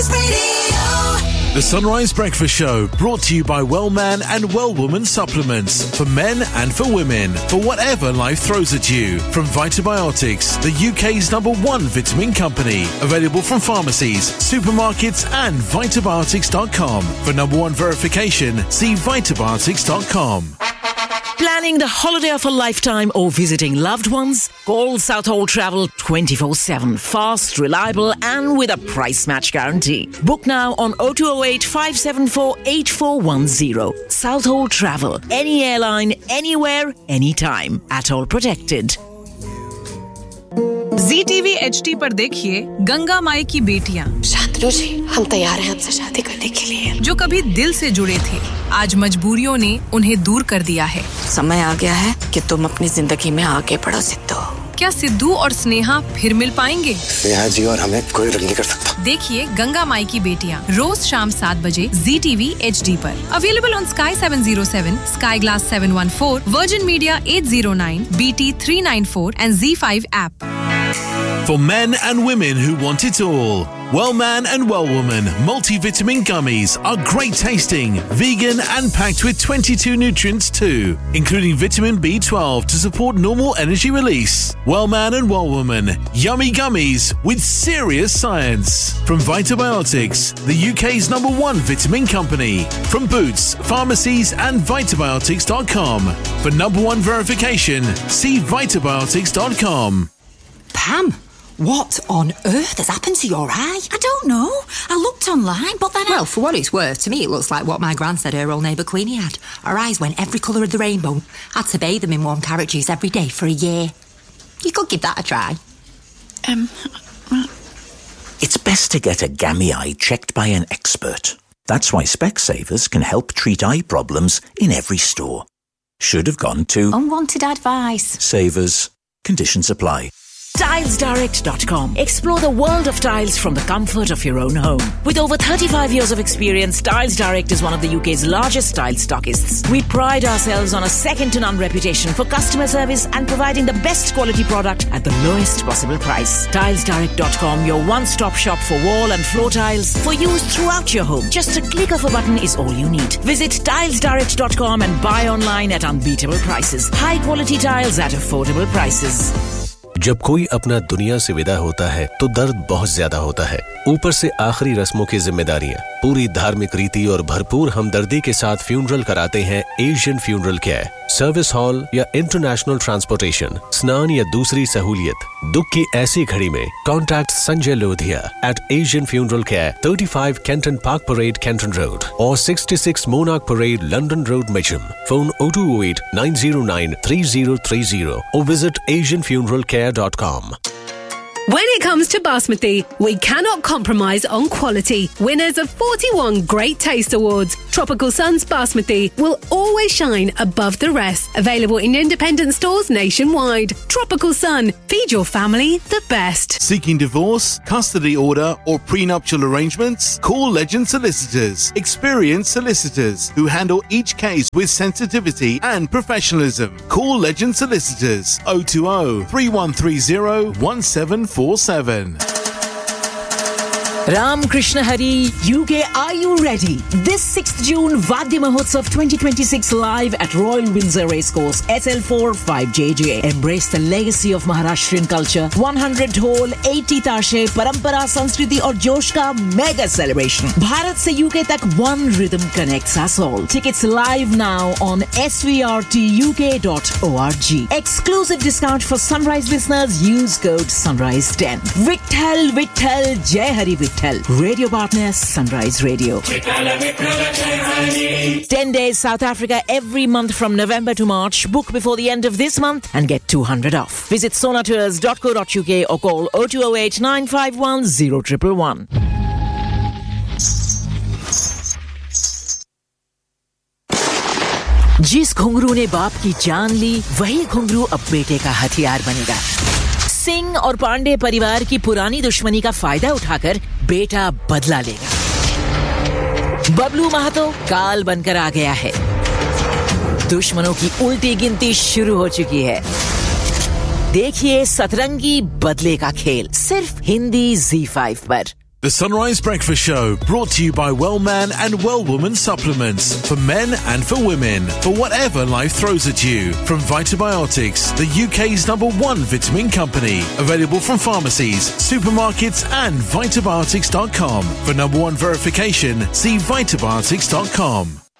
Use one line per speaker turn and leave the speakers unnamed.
The Sunrise Breakfast Show, brought to you by Wellman and Wellwoman supplements for men and for women, for whatever life throws at you. From Vitabiotics, the UK's #1 vitamin company, available from pharmacies, supermarkets and Vitabiotics.com. For #1 verification, see Vitabiotics.com.
Planning the holiday of a lifetime or visiting loved ones? Call Southall Travel 24/7. Fast, reliable and with a price match guarantee. Book now on 0208 574 8410. Southall Travel. Any airline, anywhere, anytime. At all protected.
ZTV HD पर देखिए गंगा माई की बेटियां।
शांतनु जी, हम तैयार हैं आपसे शादी करने के लिए।
जो कभी दिल से जुड़े थे, आज मजबूरियों ने उन्हें दूर कर दिया है।
समय आ गया है कि तुम अपनी जिंदगी में आगे बढ़ो सिद्धू।
क्या सिद्धू और स्नेहा फिर मिल पाएंगे?
स्नेहा जी और हमें कोई रोक नहीं कर सकता।
देखिए गंगा माई की बेटियां रोज शाम 7 बजे ZTV HD पर। Available on Sky 707, Sky Glass 714, Virgin Media 809, BT 394 and Z5 app.
For men and women who want it all, Wellman and Wellwoman multivitamin gummies are great tasting, vegan and packed with 22 nutrients too, including vitamin B12 to support normal energy release. Wellman and Wellwoman, yummy gummies with serious science. From Vitabiotics, the UK's #1 vitamin company. From Boots, pharmacies and Vitabiotics.com. For #1 verification, see Vitabiotics.com.
Pam, what on earth has happened to your eye?
I don't know. I looked online, but then
Well, for what it's worth, to me it looks like what my gran said her old neighbour Queenie had. Her eyes went every colour of the rainbow. Had to bathe them in warm carrot juice every day for a year. You could give that a try.
It's best to get a gammy eye checked by an expert. That's why Specsavers can help treat eye problems in every store. Should have gone to
unwanted advice.
Savers. Conditions apply.
TilesDirect.com. Explore the world of tiles from the comfort of your own home. With over 35 years of experience, Tiles Direct is one of the UK's largest tile stockists. We pride ourselves on a second-to-none reputation for customer service and providing the best quality product at the lowest possible price. TilesDirect.com, your one-stop shop for wall and floor tiles for use throughout your home. Just a click of a button is all you need. Visit TilesDirect.com and buy online at unbeatable prices. High-quality tiles at affordable prices.
जब कोई अपना दुनिया से विदा होता है तो दर्द बहुत ज्यादा होता है। ऊपर से आखिरी रस्मों की जिम्मेदारियां, पूरी धार्मिक रीति और भरपूर हमदर्दी के साथ फ्यूनरल कराते हैं Asian funeral care. Service hall या इंटरनेशनल ट्रांसपोर्टेशन, स्नान या दूसरी सहूलियत। दुख की ऐसी घड़ी में contact Sanjay Lodhia eight Asian funeral care, 35 Kenton Park Parade, Kenton Road, or 66 Monarch Parade, London Road, Mitcham. Phone 0208 909 3030 or visit asianfuneralcare.com.
When it comes to Basmati, we cannot compromise on quality. Winners of 41 Great Taste Awards, Tropical Sun's Basmati will always shine above the rest. Available in independent stores nationwide. Tropical Sun, feed your family the best.
Seeking divorce, custody order or prenuptial arrangements? Call Legend Solicitors. Experienced solicitors who handle each case with sensitivity and professionalism. Call Legend Solicitors 020 3130 1747.
Ram Krishna Hari, UK, are you ready? This 6th June, Vadya Mahotsav 2026 live at Royal Windsor Racecourse, SL4 5JJ. Embrace the legacy of Maharashtrian culture. 100 dhol, 80 tashe, parampara, Sanskriti और जोश का mega celebration. Bharat से UK तक one rhythm connects us all. Tickets live now on svrtuk.org. Exclusive discount for Sunrise listeners. Use code SUNRISE10. Vitthal, Vitthal, Jai Hari Vitthal. Radio partner Sunrise Radio. 10 days South Africa every month from November to March. Book before the end of this month and get 200 off. Visit sonatours.co.uk or call 0208 951 0111. जिस घुंघरू ने बाप की जान ली, वही घुंघरू अब बेटे का हथियार बनेगा। सिंह और पांडे परिवार की पुरानी दुश्मनी का फायदा उठाकर बेटा बदला लेगा। बबलू महतो काल बनकर आ गया है। दुश्मनों की उल्टी गिनती शुरू हो चुकी है। देखिए सतरंगी बदले का खेल सिर्फ हिंदी Z5 पर।
The Sunrise Breakfast Show, brought to you by Well Man and Well Woman supplements for men and for women, for whatever life throws at you. From Vitabiotics, the UK's #1 vitamin company. Available from pharmacies, supermarkets and Vitabiotics.com. For #1 verification, see Vitabiotics.com.